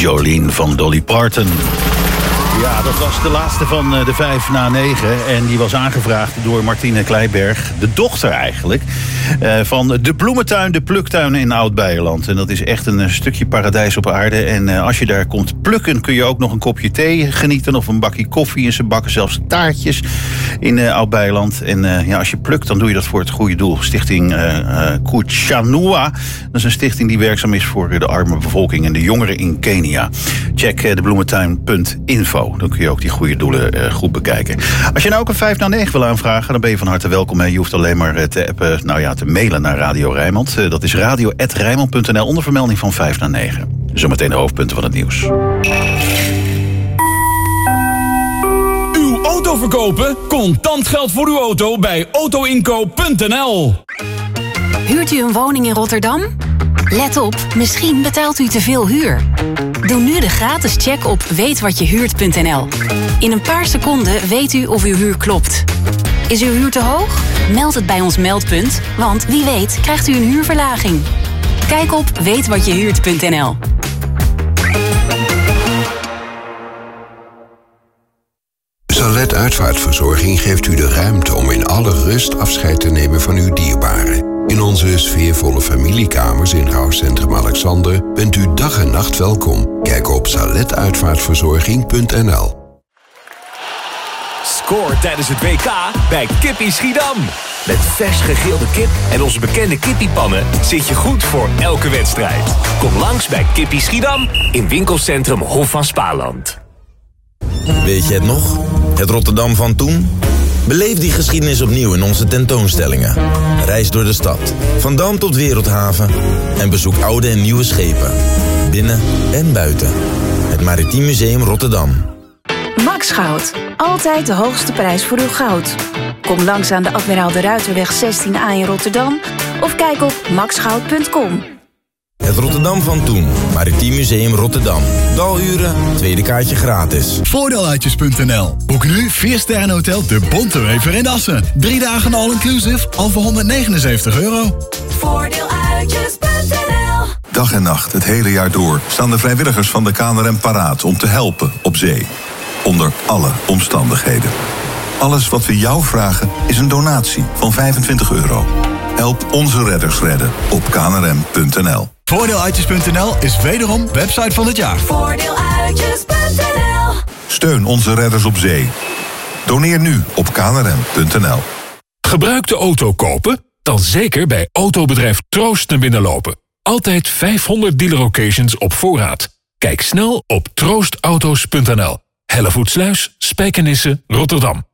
Jolene van Dolly Parton. Ja, dat was de laatste van de 5 na 9. En die was aangevraagd door Martine Kleiberg, de dochter eigenlijk, van de bloementuin, de pluktuin in Oud-Beijerland. En dat is echt een stukje paradijs op aarde. En als je daar komt plukken, kun je ook nog een kopje thee genieten of een bakje koffie. En ze bakken zelfs taartjes in Oud-Beijerland. En als je plukt, dan doe je dat voor het goede doel. Stichting Kuchanua. Dat is een stichting die werkzaam is voor de arme bevolking en de jongeren in Kenia. Check debloementuin.info. Dan kun je ook die goede doelen goed bekijken. Als je nou ook een 5 na 9 wil aanvragen, dan ben je van harte welkom. Je hoeft alleen maar te appen, te mailen naar Radio Rijnmond. Dat is radio@rijnmond.nl onder vermelding van 5 na 9. Zometeen de hoofdpunten van het nieuws. Uw auto verkopen? Contant geld voor uw auto bij autoinkoop.nl. Huurt u een woning in Rotterdam? Let op, misschien betaalt u te veel huur. Doe nu de gratis check op weetwatjehuurt.nl. In een paar seconden weet u of uw huur klopt. Is uw huur te hoog? Meld het bij ons meldpunt, want wie weet krijgt u een huurverlaging. Kijk op weetwatjehuurt.nl. Salet Uitvaartverzorging geeft u de ruimte om in alle rust afscheid te nemen van uw dierbaren. In onze sfeervolle familiekamers in Rouwcentrum Alexander bent u dag en nacht welkom. Kijk op saletuitvaartverzorging.nl. Scoor tijdens het WK bij Kippie Schiedam. Met vers gegrilde kip en onze bekende kippiepannen zit je goed voor elke wedstrijd. Kom langs bij Kippie Schiedam in winkelcentrum Hof van Spaarland. Weet je het nog? Het Rotterdam van toen? Beleef die geschiedenis opnieuw in onze tentoonstellingen. Reis door de stad, van Dam tot Wereldhaven. En bezoek oude en nieuwe schepen. Binnen en buiten. Het Maritiem Museum Rotterdam. Max Goud. Altijd de hoogste prijs voor uw goud. Kom langs aan de Admiraal de Ruiterweg 16A in Rotterdam. Of kijk op maxgoud.com. Het Rotterdam van toen. Maritiem Museum Rotterdam. Daluren, tweede kaartje gratis. Voordeeluitjes.nl. Boek nu 4-sterren hotel De Bontewever in Assen. 3 dagen all-inclusive, al voor €179. Voordeeluitjes.nl. Dag en nacht, het hele jaar door, staan de vrijwilligers van de KNRM paraat om te helpen op zee. Onder alle omstandigheden. Alles wat we jou vragen is een donatie van €25. Help onze redders redden op knrm.nl. Voordeeluitjes.nl is wederom website van het jaar. Voordeeluitjes.nl. Steun onze redders op zee. Doneer nu op knrm.nl. Gebruikte auto kopen? Dan zeker bij autobedrijf Troost naar binnen lopen. Altijd 500 dealer-occasions op voorraad. Kijk snel op troostauto's.nl. Hellevoetsluis, Spijkenisse, Rotterdam.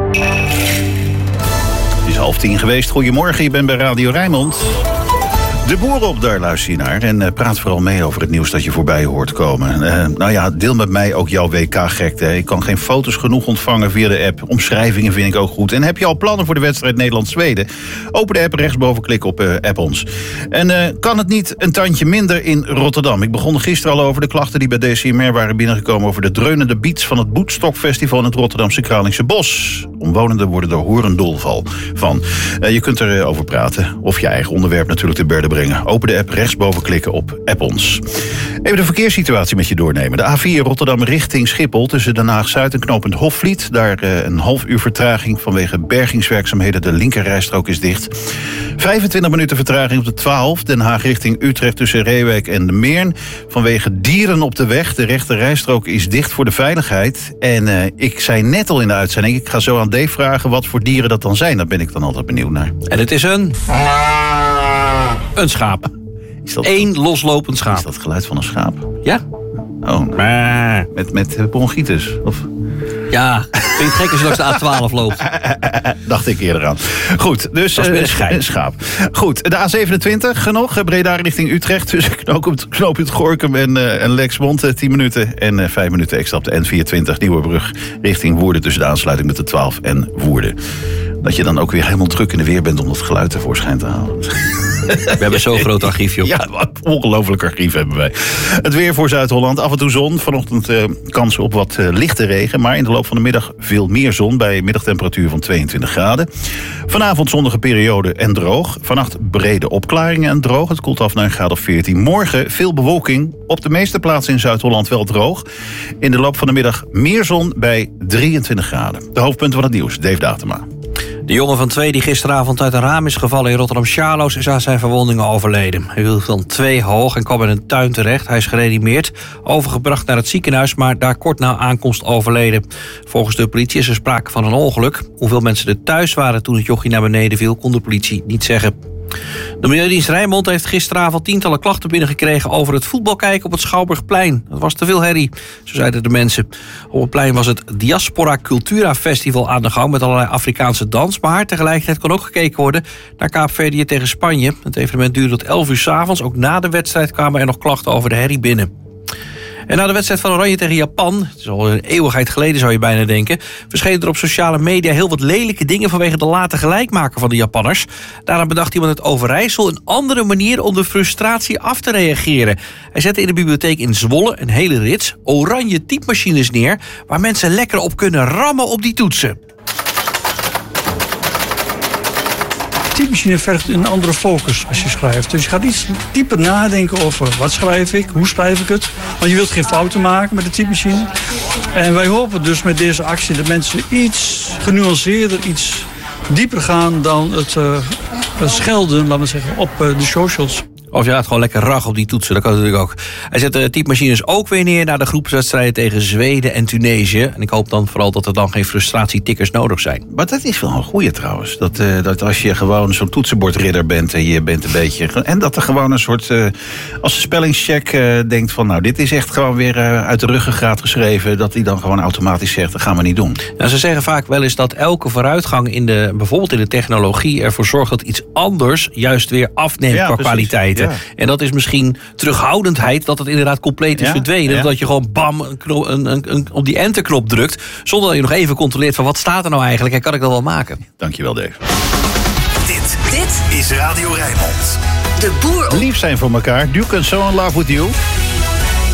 Het is 9:30 geweest. Goedemorgen, je bent bij Radio Rijnmond. De boeren op, daar luister je naar. En praat vooral mee over het nieuws dat je voorbij hoort komen. Deel met mij ook jouw WK-gekte. Ik kan geen foto's genoeg ontvangen via de app. Omschrijvingen vind ik ook goed. En heb je al plannen voor de wedstrijd Nederland-Zweden? Open de app, rechtsboven klik op App ons. En kan het niet een tandje minder in Rotterdam? Ik begon gisteren al over de klachten die bij DCMR waren binnengekomen over de dreunende beats van het Boetstokfestival in het Rotterdamse Kralingse Bos. Omwonenden worden er horendol van. Je kunt erover praten. Of je eigen onderwerp natuurlijk te berden brengen. Open de app, rechtsboven klikken op App ons. Even de verkeerssituatie met je doornemen. De A4 Rotterdam richting Schiphol tussen Den Haag-Zuid en knooppunt Hofvliet. Daar een half uur vertraging vanwege bergingswerkzaamheden. De linkerrijstrook is dicht. 25 minuten vertraging op de 12. Den Haag richting Utrecht tussen Reewijk en de Meern. Vanwege dieren op de weg. De rechterrijstrook is dicht voor de veiligheid. En ik zei net al in de uitzending, ik ga zo aan Dave vragen wat voor dieren dat dan zijn. Daar ben ik dan altijd benieuwd naar. En het is een schaap. Eén loslopend schaap. Is dat het geluid van een schaap? Ja. Oh, met bronchitis? Of? Ja, vind je het gek als je langs de A12 loopt? Dacht ik eerder aan. Goed, dus een schaap. Goed, de A27 nog. Breda richting Utrecht. Tussen knooppunt Gorinchem en Lexmond. 10 minuten en 5 minuten extra op de N24. Nieuwebrug richting Woerden. Tussen de aansluiting met de 12 en Woerden. Dat je dan ook weer helemaal druk in de weer bent om dat geluid tevoorschijn te halen. We hebben zo'n groot archief, joh. Ja, ongelooflijk archief hebben wij. Het weer voor Zuid-Holland. Af en toe zon. Vanochtend kans op wat lichte regen. Maar in de loop van de middag veel meer zon. Bij middagtemperatuur van 22 graden. Vanavond zonnige periode en droog. Vannacht brede opklaringen en droog. Het koelt af naar een graad of 14. Morgen veel bewolking. Op de meeste plaatsen in Zuid-Holland wel droog. In de loop van de middag meer zon bij 23 graden. De hoofdpunten van het nieuws. Dave Datema. De jongen van 2 die gisteravond uit een raam is gevallen in Rotterdam-Charloes is aan zijn verwondingen overleden. Hij viel van 2 hoog en kwam in een tuin terecht. Hij is gereanimeerd, overgebracht naar het ziekenhuis, maar daar kort na aankomst overleden. Volgens de politie is er sprake van een ongeluk. Hoeveel mensen er thuis waren toen het jochie naar beneden viel, kon de politie niet zeggen. De Milieudienst Rijnmond heeft gisteravond tientallen klachten binnengekregen over het voetbalkijken op het Schouwburgplein. Dat was te veel herrie, zo zeiden de mensen. Op het plein was het Diaspora Cultura Festival aan de gang met allerlei Afrikaanse dans. Maar tegelijkertijd kon ook gekeken worden naar Kaapverdië tegen Spanje. Het evenement duurde tot 11 uur 's avonds. Ook na de wedstrijd kwamen er nog klachten over de herrie binnen. En na de wedstrijd van Oranje tegen Japan, het is al een eeuwigheid geleden zou je bijna denken, verschenen er op sociale media heel wat lelijke dingen vanwege de late gelijkmaker van de Japanners. Daarom bedacht iemand uit Overijssel een andere manier om de frustratie af te reageren. Hij zette in de bibliotheek in Zwolle een hele rits oranje typemachines neer, waar mensen lekker op kunnen rammen op die toetsen. De typemachine vergt een andere focus als je schrijft. Dus je gaat iets dieper nadenken over wat schrijf ik, hoe schrijf ik het. Want je wilt geen fouten maken met de typemachine. En wij hopen dus met deze actie dat mensen iets genuanceerder, iets dieper gaan dan het schelden, laten we zeggen, op de socials. Of je gaat gewoon lekker rag op die toetsen, dat kan natuurlijk ook. Hij zet de typemachines ook weer neer naar de groepswedstrijden tegen Zweden en Tunesië. En ik hoop dan vooral dat er dan geen frustratietikkers nodig zijn. Maar dat is wel een goeie trouwens. Dat als je gewoon zo'n toetsenbordridder bent en je bent een beetje... En dat er gewoon een soort... als de spellingscheck denkt van nou, dit is echt gewoon weer uit de ruggengraat geschreven. Dat hij dan gewoon automatisch zegt, dat gaan we niet doen. Nou, ze zeggen vaak wel eens dat elke vooruitgang bijvoorbeeld in de technologie ervoor zorgt dat iets anders juist weer afneemt qua kwaliteit. Ja. En dat is misschien terughoudendheid, dat het inderdaad compleet is verdwenen. Dat je gewoon bam op die enterknop drukt, zonder dat je nog even controleert van wat staat er nou eigenlijk en kan ik dat wel maken. Dankjewel, Dave. Dit is Radio Rijnmond. De boer. Lief zijn voor elkaar. Duke and So in Love With You.